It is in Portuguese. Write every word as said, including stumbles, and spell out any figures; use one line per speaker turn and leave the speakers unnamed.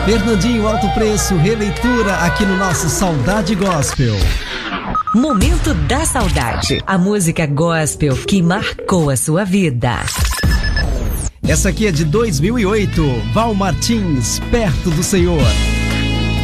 Fernandinho Alto Preço, releitura aqui no nosso Saudade Gospel.
Momento da Saudade, a música gospel que marcou a sua vida.
Essa aqui é de dois mil e oito, Val Martins, Perto do Senhor.